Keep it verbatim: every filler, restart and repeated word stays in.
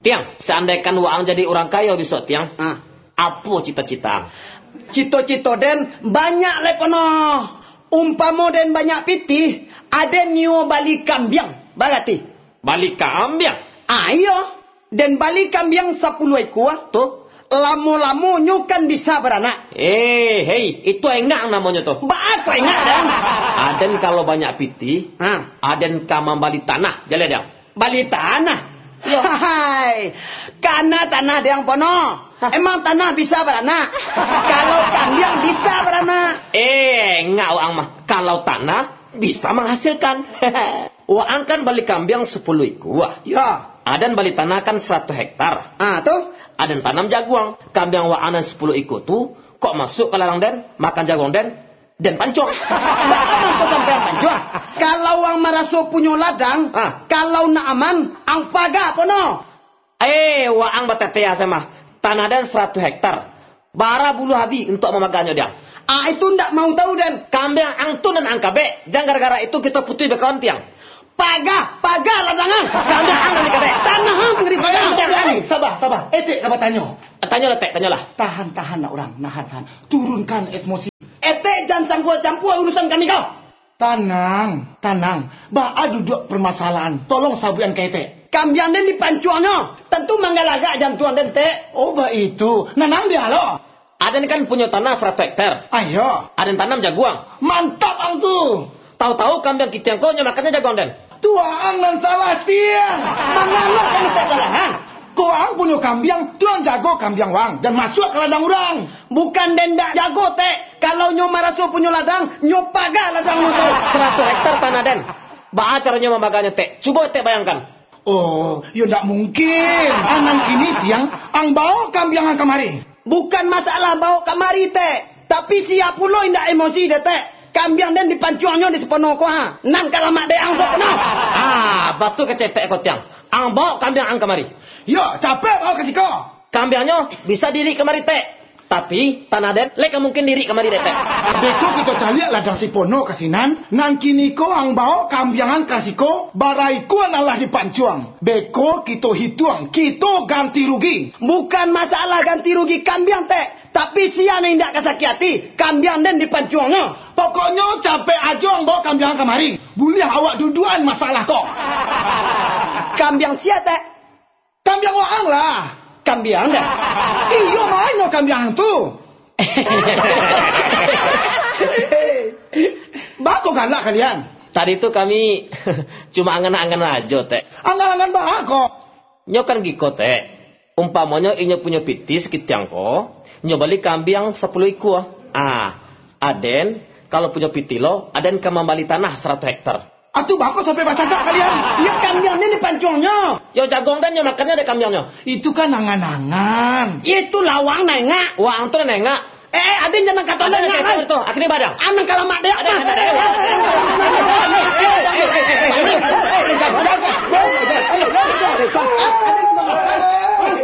Tiang, seandainya waang jadi orang kaya besok tiang. Ah. Apa cita-cita? Cito-cito den banyak lepono. Umpamo den banyak pitih, ada nyo balik kambiang. Balati. Balik ke ambiang. Ayo, den balik kambiang sepuluh ekor. Tuh. Lamo-lamo nyo kan bisa beranak. Eh, hei, itu enggak namanya tuh. Ba apa enggak den? Aden kalau banyak pitih, Ah. aden kamam balik tanah, jalan dia. Balik tanah. Hai, karena tanah yang pono. Emang tanah bisa beranak? Kalau kambiang bisa beranak. Eh, enggak waang mah. Kalau tanah bisa menghasilkan. Waang kan balik kambing sepuluh ekor. Ya. Aden balik tanah kan seratus hektar. Ah tuh. Aden tanam jaguang. Kambing waang sepuluh ekor tuh kok masuk ke ladang den, makan jaguang den, den pancong. Bagaimana kau sampai pancong? Kalau wang maraso punya ladang, Ah. kalau nak aman, ang paga pono. Eh, waang batetea sama. Tanah den seratus hektar. Bara bulu habi untuk memaganya dia. Ah itu ndak mau tahu den. Kambing angtun dan angkabe. Jangan gara-gara itu kita putih bekawan tiang. Paga, paga ladangan. Kambing angkan dikabe. Tanah hang ngeri paga. Sabar, sabar. Etik apa tanya? Tanya lah, Tek, tanya lah. Tahan, tahan nak orang. Nahan, tahan. Turunkan emosi. Ete jangan campur-campur urusan kami kau. Tenang, tenang. Ba duduk permasalahan. Tolong sabuan ke etik. Kambiang den dipancuangnya. Tentu manggalaga jam tuan den te. Oh, ba itu. Nanang dia lo. Aden kan punya tanah seratus hektar. Ayo. Aden tanam jaguang. Mantap ang tu. Tahu-tahu kambing kita yang kau makannya jaguang den. Tuang nan salah tiang. Mangalo kan te kesalahan. Kau ang punya kambiang, tuang jago kambiang wang. Dan masuk ke ladang orang. Bukan den dak jago te. Kalau nyo maraso punya ladang, nyo paga ladang itu. seratus hektar tanah den. Ba caranya memaganya, Tek? Coba Tek bayangkan. Oh, ya ndak mungkin. Anang kini tiang, ang bawa kambiang ang kemari. Bukan masalah bawa kamari te. Tapi siap pula indak emosi de te. Kambiang den dipancuangnya di sepenuh ko ha. Nang kalamak de ang sepenuh. Ah, batu kecetek kau tiang. Ang bawa kambing ang kemari. Yo, capek bawa kasih kau. Kambingnya bisa diri kemari, Tek. Tapi tanah den leka mungkin diri kemari, Tek. Beko kita cari ladang si pono kasinan. Nang kini ko ang bawa kambiangan kasih ko. Barai ko nalah dipancuang. Beko kita hitung. Kita ganti rugi. Bukan masalah ganti rugi kambiang te. Tapi siapa yang tidak kasaki hati, kambiang den dipancuangnya. Pokoknya capek aja ang bawa kambiangan kemari. Boleh awak duduan masalah kok. Kambiang siapa te? Kambiang waang lah. Kambiang dah. Iyo main no kambiang tu. Bako galak kalian. Tadi itu kami cuma angan-angan aja, Tek. Angan-angan bako. Nyo kan giko, Tek. Umpamanya inyo punya pitis kitiang ko, nyo balik kambing sepuluh ekor. Ah, aden kalau punya pitilo, aden kamambali tanah seratus hektar. Atuh bako sampai baca tak kalian. Iya kambiang den dipancuangnya. Yo jagung dan nyo makannya ada kambingnya. Itu kan angan-angan. Itu lawang nengak. Wah, angtu nengak. Eh, aden jangan kata Ada nengak. nengak itu, akhirnya badang. Anang kalamak de. Ada, ada, ada. Jangan, jangan, jangan.